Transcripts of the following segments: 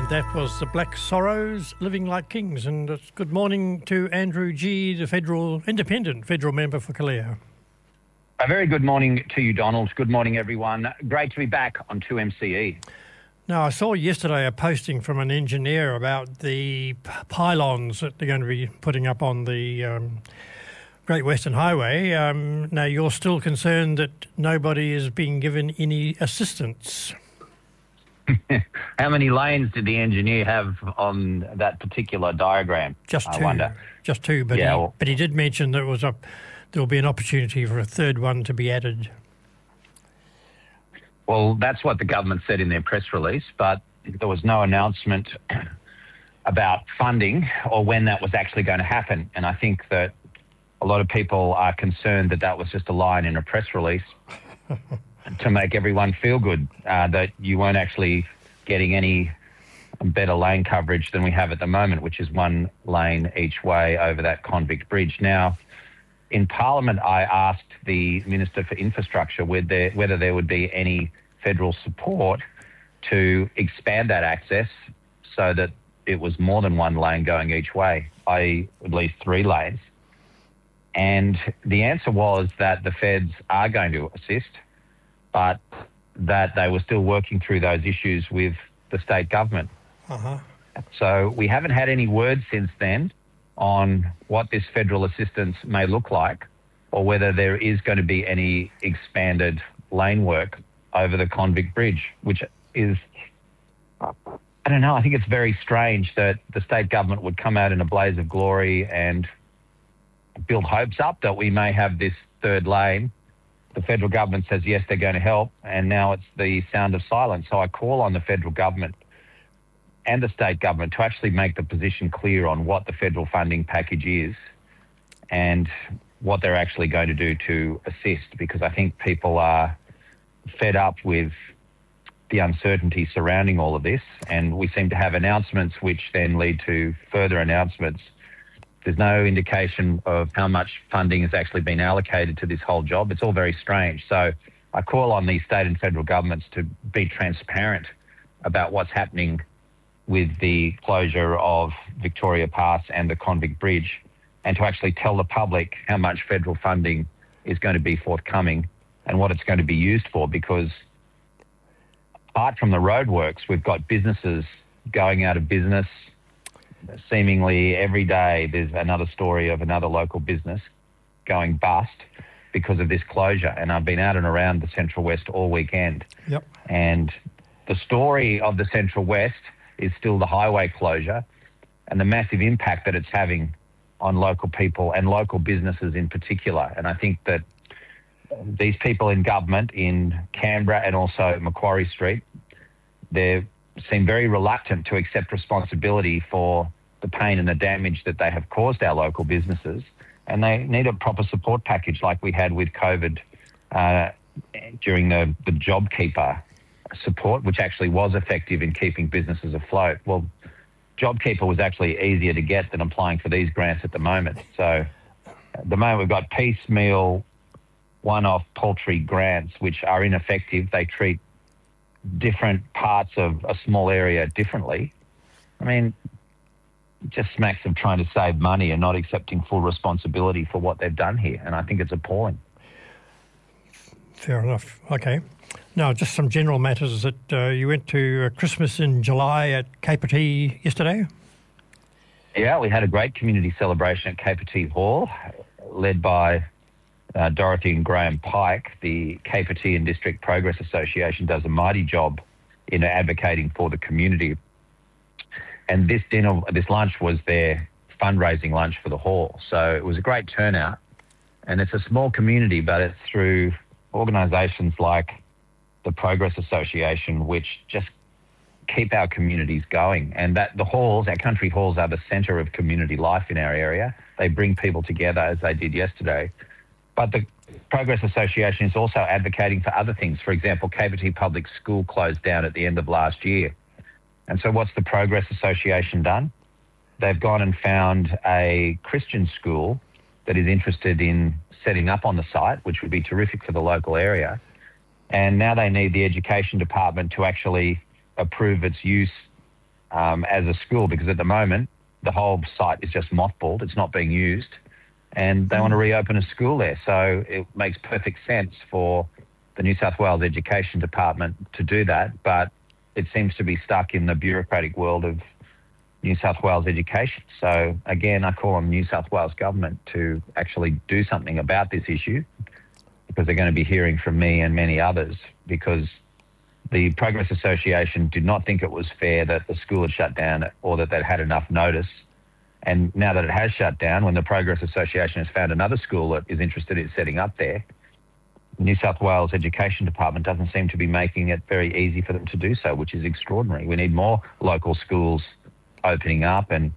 That was the Black Sorrows, Living Like Kings. And it's good morning to Andrew Gee, the independent federal member for Calare. A very good morning to you, Donald. Good morning, everyone. Great to be back on 2MCE. Now, I saw yesterday a posting from an engineer about the pylons that they're going to be putting up on the Great Western Highway. Now, you're still concerned that nobody is being given any assistance. How many lanes did the engineer have on that particular diagram? Just two. I wonder. Just two, but, he did mention there will be an opportunity for a third one to be added. Well, that's what the government said in their press release, but there was no announcement about funding or when that was actually going to happen. And I think that a lot of people are concerned that that was just a line in a press release to make everyone feel good, that you weren't actually getting any better lane coverage than we have at the moment, which is one lane each way over that Convict Bridge. Now, in Parliament, I asked the Minister for Infrastructure whether there would be any federal support to expand that access so that it was more than one lane going each way, i.e. at least 3 lanes. And the answer was that the feds are going to assist, but that they were still working through those issues with the state government. So we haven't had any word since then on what this federal assistance may look like or whether there is going to be any expanded lane work over the Convict Bridge, which is, I don't know, I think it's very strange that the state government would come out in a blaze of glory and build hopes up that we may have this third lane. The federal government says, yes, they're going to help, and now it's the sound of silence. So I call on the federal government and the state government to actually make the position clear on what the federal funding package is and what they're actually going to do to assist, because I think people are fed up with the uncertainty surrounding all of this, and we seem to have announcements which then lead to further announcements. There's no indication of how much funding has actually been allocated to this whole job. It's all very strange. So I call on the state and federal governments to be transparent about what's happening with the closure of Victoria Pass and the Convict Bridge, and to actually tell the public how much federal funding is going to be forthcoming and what it's going to be used for, because apart from the roadworks, we've got businesses going out of business. Seemingly every day there's another story of another local business going bust because of this closure. And I've been out and around the Central West all weekend. Yep. And the story of the Central West is still the highway closure and the massive impact that it's having on local people and local businesses in particular. And I think that these people in government in Canberra and also Macquarie Street, they seem very reluctant to accept responsibility for the pain and the damage that they have caused our local businesses. And they need a proper support package like we had with COVID during the JobKeeper support, which actually was effective in keeping businesses afloat. Well, JobKeeper was actually easier to get than applying for these grants at the moment. So at the moment we've got piecemeal one-off paltry grants which are ineffective. They treat different parts of a small area differently. I mean, it just smacks of trying to save money and not accepting full responsibility for what they've done here. And I think it's appalling. Fair enough. Okay. Now, just some general matters that you went to Christmas in July at Kapiti yesterday? Yeah, we had a great community celebration at Kapiti Hall, led by Dorothy and Graham Pike. The Kapiti and District Progress Association does a mighty job in advocating for the community. And this lunch was their fundraising lunch for the hall. So it was a great turnout. And it's a small community, but it's through organisations like the Progress Association, which just keep our communities going. And that the halls, our country halls, are the centre of community life in our area. They bring people together, as they did yesterday. But the Progress Association is also advocating for other things. For example, Kapiti Public School closed down at the end of last year. And so what's the Progress Association done? They've gone and found a Christian school that is interested in setting up on the site, which would be terrific for the local area. And now they need the Education Department to actually approve its use as a school, because at the moment the whole site is just mothballed. It's not being used, and they want to reopen a school there. So it makes perfect sense for the New South Wales Education Department to do that, but it seems to be stuck in the bureaucratic world of New South Wales education. So again, I call on the New South Wales government to actually do something about this issue, because they're going to be hearing from me and many others, because the Progress Association did not think it was fair that the school had shut down or that they'd had enough notice. And now that it has shut down, when the Progress Association has found another school that is interested in setting up there, the New South Wales Education Department doesn't seem to be making it very easy for them to do so, which is extraordinary. We need more local schools opening up, and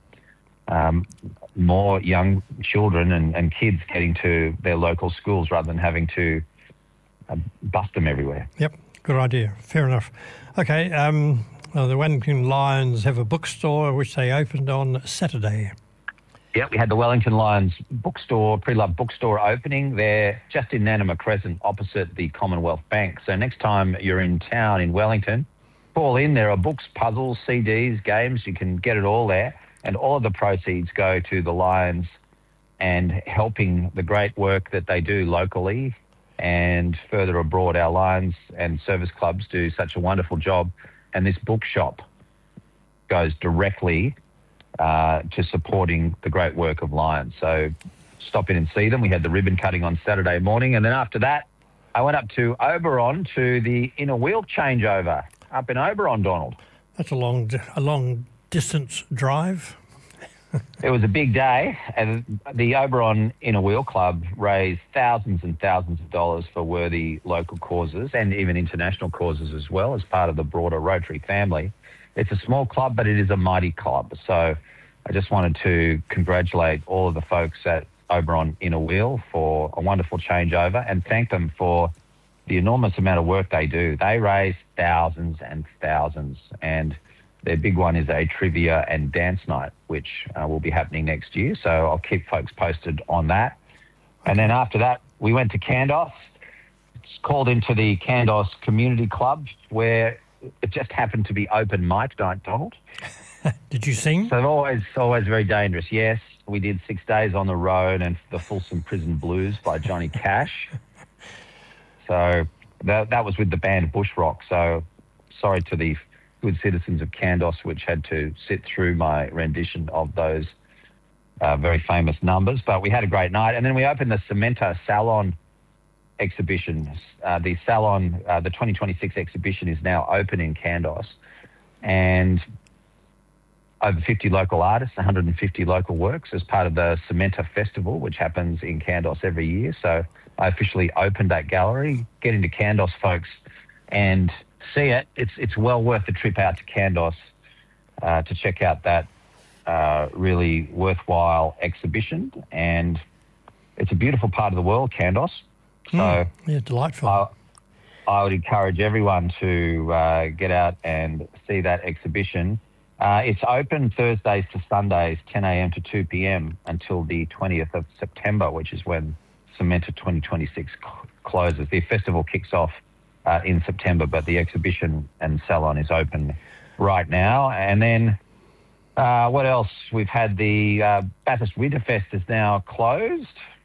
more young children and kids getting to their local schools rather than having to bust them everywhere. Yep, good idea. Fair enough. Okay, the Wellington Lions have a bookstore which they opened on Saturday. Yeah, we had the Wellington Lions bookstore, Pre-Love bookstore opening. They're just in Nanuma Crescent opposite the Commonwealth Bank. So next time you're in town in Wellington, call in. There are books, puzzles, CDs, games. You can get it all there. And all of the proceeds go to the Lions and helping the great work that they do locally and further abroad. Our Lions and service clubs do such a wonderful job. And this bookshop goes directly to supporting the great work of Lions. So stop in and see them. We had the ribbon cutting on Saturday morning. And then after that, I went up to Oberon to the inner wheel changeover up in Oberon, Donald. That's a long distance drive. It was a big day, and the Oberon Inner Wheel Club raised thousands and thousands of dollars for worthy local causes and even international causes as well, as part of the broader Rotary family. It's a small club, but it is a mighty club. So I just wanted to congratulate all of the folks at Oberon Inner Wheel for a wonderful changeover and thank them for the enormous amount of work they do. They raise thousands and thousands, and their big one is a trivia and dance night, which will be happening next year. So I'll keep folks posted on that. And then after that, we went to Kandos. It's called into the Kandos Community Club, where it just happened to be open mic night, Donald. Did you sing? So always very dangerous. Yes, we did 6 days on the road and the Folsom Prison Blues by Johnny Cash. So that was with the band Bushrock. So sorry to the good citizens of Kandos, which had to sit through my rendition of those very famous numbers. But we had a great night. And then we opened the Cementa Salon exhibition. The Salon, the 2026 exhibition is now open in Kandos. And over 50 local artists, 150 local works as part of the Cementa Festival, which happens in Kandos every year. So I officially opened that gallery. Get into Kandos, folks, and see it. It's well worth the trip out to Kandos to check out that really worthwhile exhibition. And it's a beautiful part of the world, Kandos. So yeah, delightful. I would encourage everyone to get out and see that exhibition. It's open Thursdays to Sundays, 10 a.m. to 2 p.m. until the 20th of September, which is when Cementa 2026 closes. The festival kicks off in September, but the exhibition and salon is open right now. And then what else? We've had the Bathurst Winterfest is now closed.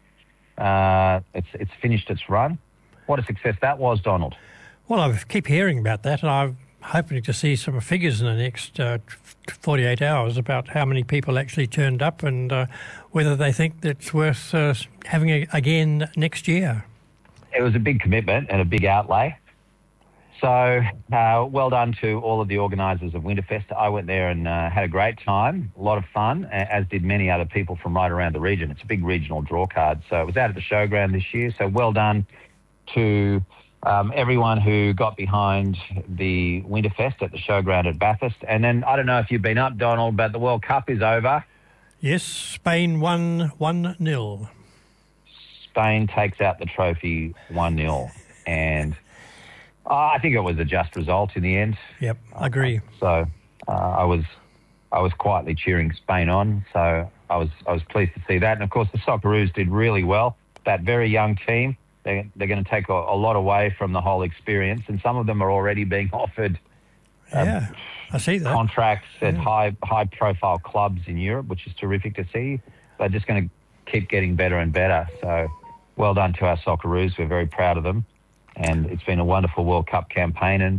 It's finished its run. What a success that was, Donald. Well, I keep hearing about that, and I'm hoping to see some figures in the next 48 hours about how many people actually turned up and whether they think it's worth having it again next year. It was a big commitment and a big outlay. So well done to all of the organisers of Winterfest. I went there and had a great time, a lot of fun, as did many other people from right around the region. It's a big regional draw card. So it was out at the showground this year. So well done to everyone who got behind the Winterfest at the showground at Bathurst. And then, I don't know if you've been up, Donald, but the World Cup is over. Yes, Spain won 1-0. Spain takes out the trophy 1-0. And I think it was a just result in the end. Yep, I agree. So I was quietly cheering Spain on. So I was pleased to see that. And, of course, the Socceroos did really well. That very young team, they're going to take a lot away from the whole experience. And some of them are already being offered I see that. contracts at high-profile clubs in Europe, which is terrific to see. They're just going to keep getting better and better. So well done to our Socceroos. We're very proud of them. And it's been a wonderful World Cup campaign. And,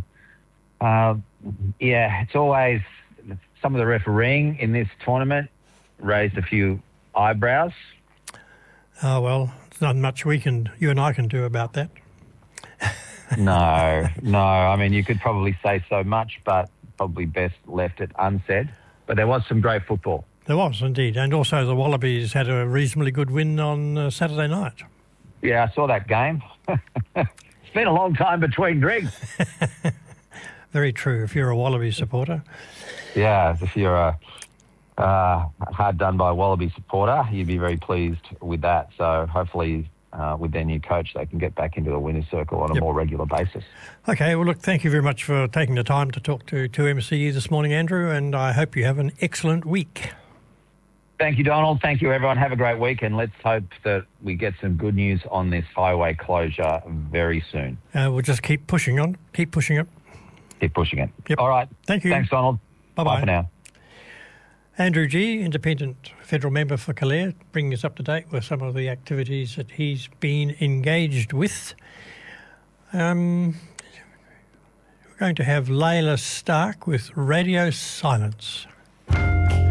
it's always some of the refereeing in this tournament raised a few eyebrows. Oh, well, there's not much you and I can do about that. No. I mean, you could probably say so much, but probably best left it unsaid. But there was some great football. There was, indeed. And also the Wallabies had a reasonably good win on Saturday night. Yeah, I saw that game. It's been a long time between drinks. Very true, if you're a Wallaby supporter. Yeah, if you're a hard done by Wallaby supporter, you'd be very pleased with that. So hopefully with their new coach, they can get back into the winner's circle on a more regular basis. Okay, well, look, thank you very much for taking the time to talk to 2MCE this morning, Andrew, and I hope you have an excellent week. Thank you, Donald. Thank you, everyone. Have a great week, and let's hope that we get some good news on this highway closure very soon. We'll just keep pushing on. Keep pushing it. Keep pushing it. Yep. All right. Thank you. Thanks, Donald. Bye-bye. Bye for now. Andrew Gee, independent federal member for Calare, bringing us up to date with some of the activities that he's been engaged with. We're going to have Layla Stark with Radio Silence.